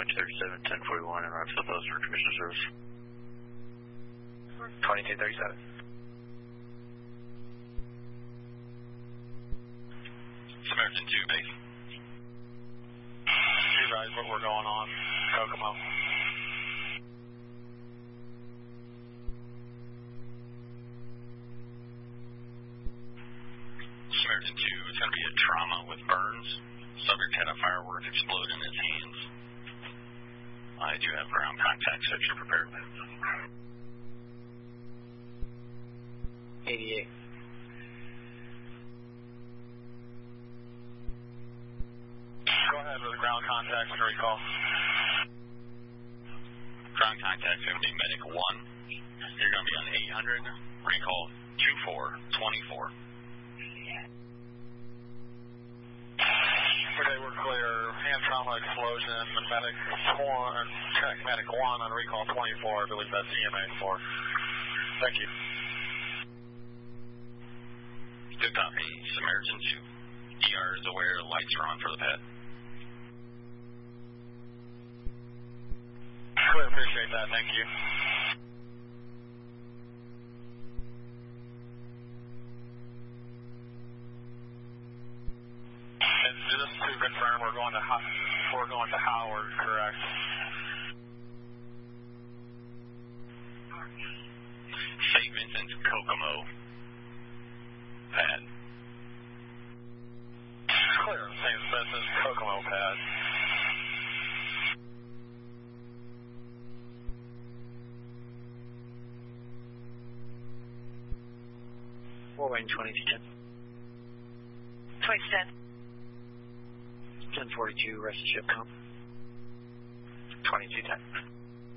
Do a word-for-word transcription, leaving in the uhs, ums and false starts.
twenty-two thirty-seven, ten forty-one, and route to the post for commission service. twenty-two thirty-seven. Samaritan two, base. You guys, what we're going on, Kokomo. Samaritan two, it's going to be a trauma with burns. Subject had a firework explode in his hands. I do have ground contact, so you're prepared. eighty-eight. Go ahead with the ground contact and recall. Ground contact is going to be medic one. You're going to be on eight hundred. Recall two four two four. Okay, we're clear. Hand trauma explosion. Medic one, check medic one on recall twenty-four. I believe that's E M A four. Thank you. Good copy. Samaritan two. E R is aware. Lights are on for the pet. Clear, appreciate that. Thank you. And just to confirm, we're going to we're going to Howard, correct? Saint Vincent's Kokomo pad. Clear. Saint Vincent's Kokomo pad. Four wing twenty-two ten. twenty-two ten. ten forty-two, rest of ship comp. twenty-two ten.